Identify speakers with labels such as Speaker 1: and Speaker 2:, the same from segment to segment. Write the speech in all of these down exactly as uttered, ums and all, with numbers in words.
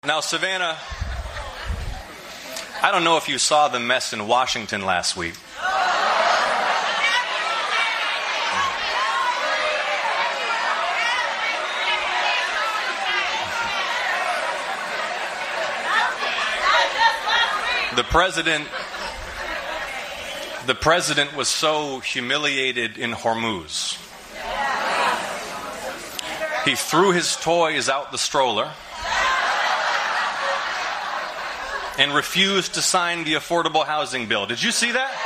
Speaker 1: Now, Savannah, I don't know if you saw the mess in Washington last week. The president, the president was so humiliated in Hormuz. He threw his toys out the stroller and refused to sign the affordable housing bill. Did you see that?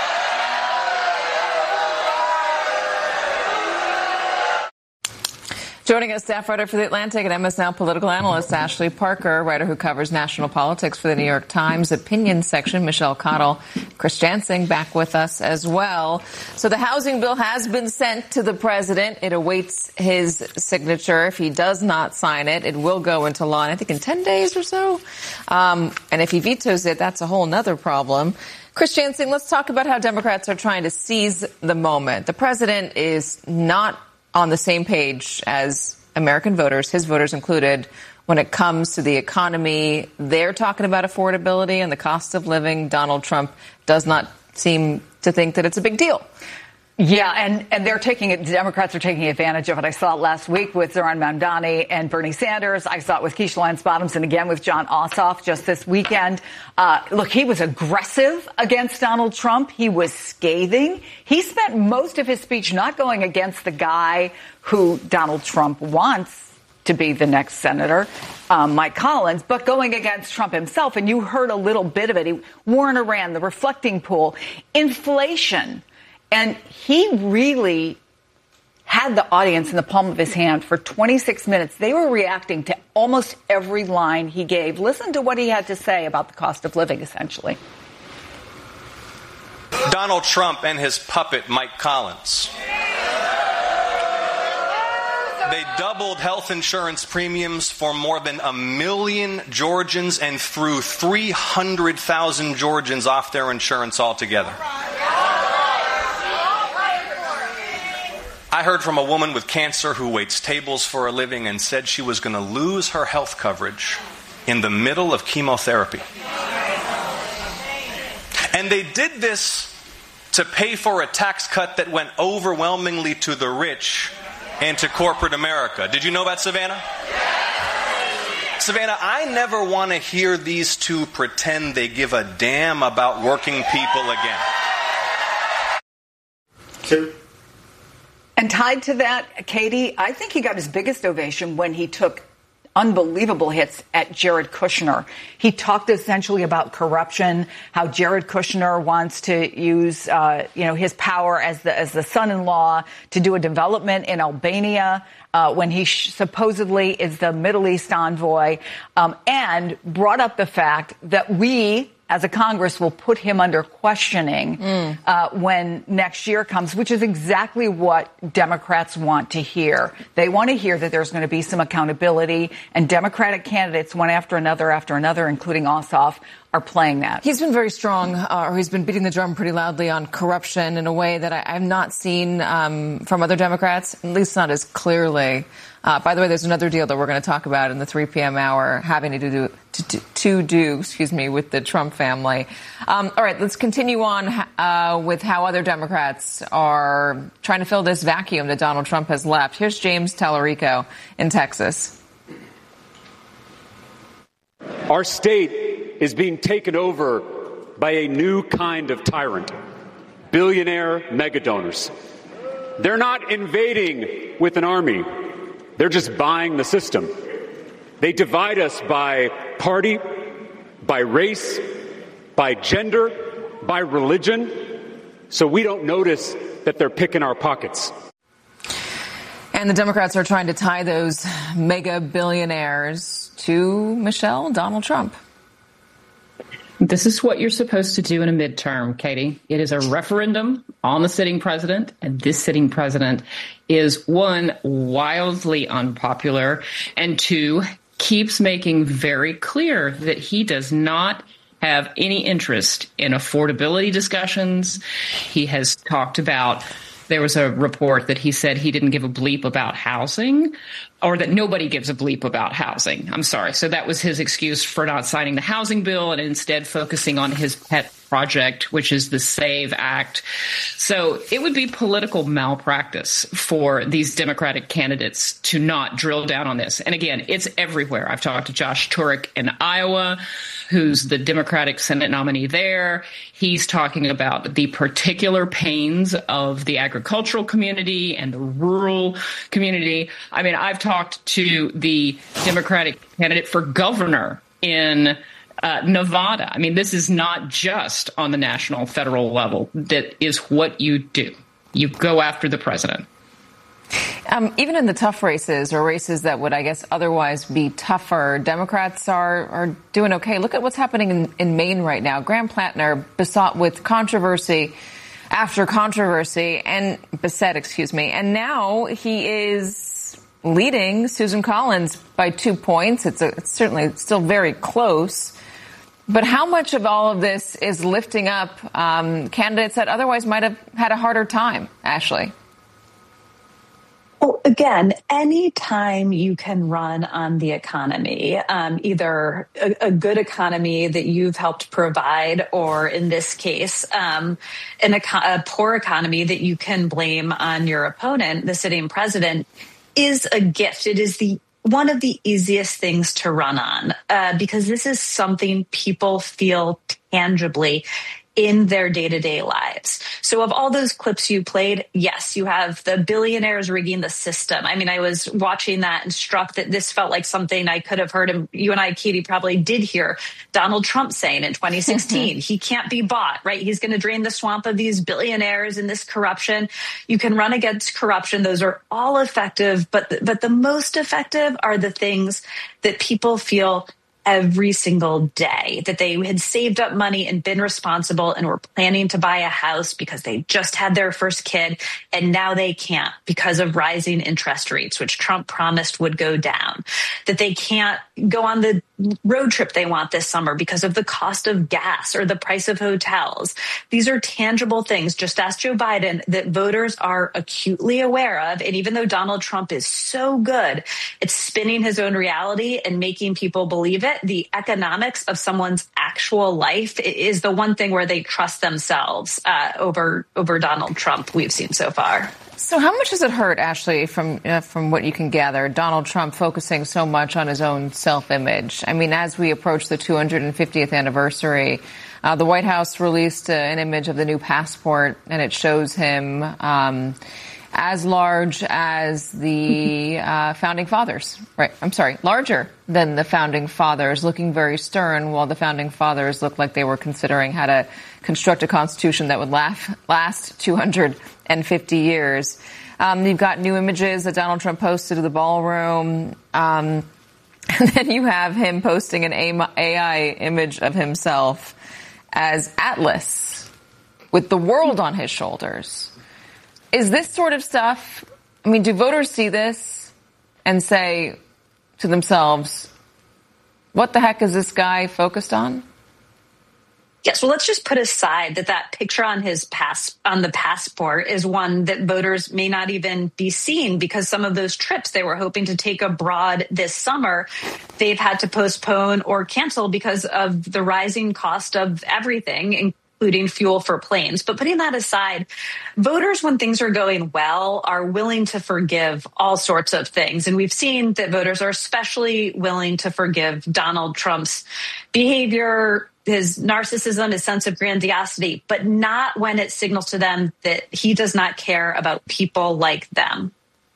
Speaker 2: Joining us, staff writer for The Atlantic and M S N political analyst Ashley Parker, writer who covers national politics for the New York Times opinion section, Michelle Cottle. Chris Jansing back with us as well. So the housing bill has been sent to the president. It awaits his signature. If he does not sign it, it will go into law, I think, in ten days or so. Um, and if he vetoes it, that's a whole nother problem. Chris Jansing, let's talk about how Democrats are trying to seize the moment. The president is not on the same page as American voters, his voters included, when it comes to the economy. They're talking about affordability and the cost of living. Donald Trump does not seem to think that it's a big deal.
Speaker 3: Yeah, and, and they're taking it, Democrats are taking advantage of it. I saw it last week with Zohran Mamdani and Bernie Sanders. I saw it with Keisha Lance Bottoms and again with Jon Ossoff just this weekend. Uh, look, he was aggressive against Donald Trump. He was scathing. He spent most of his speech not going against the guy who Donald Trump wants to be the next senator, um, Mike Collins, but going against Trump himself. And you heard a little bit of it. He, War in Iran, the reflecting pool, inflation. And he really had the audience in the palm of his hand for twenty-six minutes. They were reacting to almost every line he gave. Listen to what he had to say about the cost of living, essentially.
Speaker 1: Donald Trump and his puppet, Mike Collins. They doubled health insurance premiums for more than a million Georgians and threw three hundred thousand Georgians off their insurance altogether. I heard from a woman with cancer who waits tables for a living and said she was going to lose her health coverage in the middle of chemotherapy. And they did this to pay for a tax cut that went overwhelmingly to the rich and to corporate America. Did you know that, Savannah? Savannah, I never want to hear these two pretend they give a damn about working people again.
Speaker 3: Two. And tied to that, Katie, I think he got his biggest ovation when he took unbelievable hits at Jared Kushner. He talked essentially about corruption, how Jared Kushner wants to use, uh, you know, his power as the as the son-in-law to do a development in Albania uh, when he sh- supposedly is the Middle East envoy, um, and brought up the fact that we, as a Congress, will put him under questioning mm. uh, when next year comes, which is exactly what Democrats want to hear. They want to hear that there's going to be some accountability, and Democratic candidates, one after another after another, including Ossoff, are playing that.
Speaker 2: He's been very strong, uh, or he's been beating the drum pretty loudly on corruption in a way that I, I've not seen um, from other Democrats, at least not as clearly. Uh, by the way, there's another deal that we're going to talk about in the three p.m. hour having to do, to, to, to do, excuse me, with the Trump family. Um, all right, let's continue on uh, with how other Democrats are trying to fill this vacuum that Donald Trump has left. Here's James Tallarico in Texas.
Speaker 4: Our state is being taken over by a new kind of tyrant, billionaire megadonors. They're not invading with an army. They're just buying the system. They divide us by party, by race, by gender, by religion, so we don't notice that they're picking our pockets.
Speaker 2: And the Democrats are trying to tie those mega billionaires to Michelle, Donald Trump.
Speaker 5: This is what you're supposed to do in a midterm, Katie. It is a referendum on the sitting president, and this sitting president is, one, wildly unpopular, and two, keeps making very clear that he does not have any interest in affordability discussions. He has talked about, there was a report that he said he didn't give a bleep about housing. or that nobody gives a bleep about housing. I'm sorry. So that was his excuse for not signing the housing bill and instead focusing on his pet project, which is the SAVE Act. So it would be political malpractice for these Democratic candidates to not drill down on this. And again, it's everywhere. I've talked to Josh Turek in Iowa, who's the Democratic Senate nominee there. He's talking about the particular pains of the agricultural community and the rural community. I mean, I've talked to the Democratic candidate for governor in Uh, Nevada. I mean, this is not just on the national, federal level. That is what you do. You go after the president.
Speaker 2: Um, even in the tough races or races that would, I guess, otherwise be tougher, Democrats are, are doing okay. Look at what's happening in, in Maine right now. Graham Plattner besought with controversy after controversy and beset, excuse me. And now he is leading Susan Collins by two points. It's, a, it's certainly still very close. But how much of all of this is lifting up um, candidates that otherwise might have had a harder time, Ashley?
Speaker 6: Well, again, any time you can run on the economy, um, either a, a good economy that you've helped provide, or in this case, um, an, a poor economy that you can blame on your opponent, the sitting president, is a gift. It is the one of the easiest things to run on, uh, because this is something people feel tangibly in their day-to-day lives. So of all those clips you played, yes, you have the billionaires rigging the system. I mean, I was watching that and struck that this felt like something I could have heard him, you and I, Katie, probably did hear Donald Trump saying in twenty sixteen. He can't be bought, right? He's going to drain the swamp of these billionaires and this corruption. You can run against corruption. Those are all effective, but the, but the most effective are the things that people feel every single day, that they had saved up money and been responsible and were planning to buy a house because they just had their first kid, and now they can't because of rising interest rates, which Trump promised would go down, that they can't go on the road trip they want this summer because of the cost of gas or the price of hotels. These are tangible things, just ask Joe Biden, that voters are acutely aware of. And even though Donald Trump is so good at spinning his own reality and making people believe it, the economics of someone's actual life is the one thing where they trust themselves uh, over over Donald Trump we've seen so far.
Speaker 2: So how much does it hurt, Ashley, from uh, from what you can gather, Donald Trump focusing so much on his own self-image? I mean, as we approach the two hundred fiftieth anniversary, uh, the White House released uh, an image of the new passport, and it shows him um, as large as the uh, founding fathers. Right. I'm sorry, larger than the founding fathers, looking very stern, while the founding fathers looked like they were considering how to construct a constitution that would laugh, last two hundred fifty years. Um, you've got new images that Donald Trump posted to the ballroom. Um, and then you have him posting an A I image of himself as Atlas with the world on his shoulders. Is this sort of stuff, I mean, do voters see this and say to themselves, what the heck is this guy focused on?
Speaker 6: Yes, well, let's just put aside that that picture on his pass on the passport is one that voters may not even be seeing, because some of those trips they were hoping to take abroad this summer, they've had to postpone or cancel because of the rising cost of everything, including fuel for planes. But putting that aside, voters, when things are going well, are willing to forgive all sorts of things. And we've seen that voters are especially willing to forgive Donald Trump's behavior, his narcissism, his sense of grandiosity, but not when it signals to them that he does not care about people like them.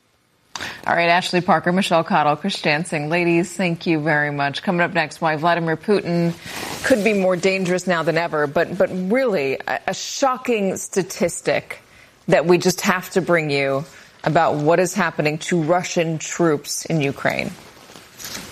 Speaker 2: All right, Ashley Parker, Michelle Cottle, Chris Jansing. Ladies, thank you very much. Coming up next, why Vladimir Putin could be more dangerous now than ever, but but really a, a shocking statistic that we just have to bring you about what is happening to Russian troops in Ukraine.